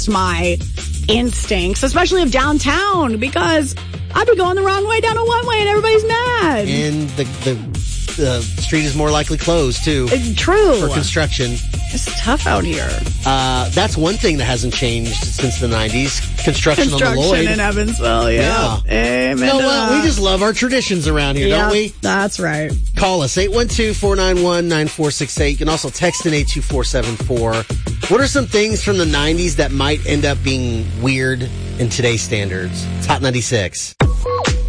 against my instincts, especially of downtown, because I'd be going the wrong way down a one-way and everybody's mad. And the street is more likely closed, too. True. For construction. It's tough out here. That's one thing that hasn't changed since the 90s. Construction on the Lloyd. in Evansville, yeah. Amen. You know what? We just love our traditions around here, don't we? That's right. Call us, 812-491-9468. You can also text in 82474. What are some things from the 90s that might end up being weird in today's standards? It's Hot 96.